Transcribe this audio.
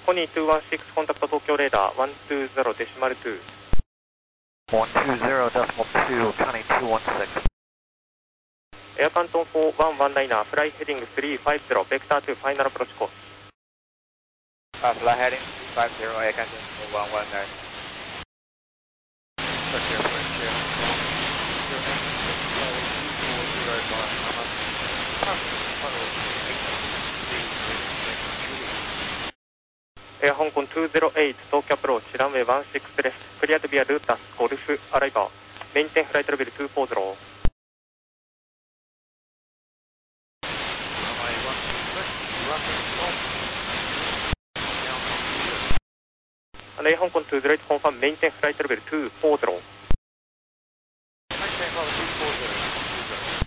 ポニー216コンタクト東京レーダー120デシマル2。 120.2 Connie 216。 エアカントン4119フライヘディング350ベクター2ファイナルアプローチコース。 Fly heading 350 Air Canton 4119. Air Hong Kong 208東京アプローチランウェイ16レフトクリアトビアルータスゴルフアライバーメインテンフライトレベル240。Air Hong Kong 208 confirm maintain flight level 240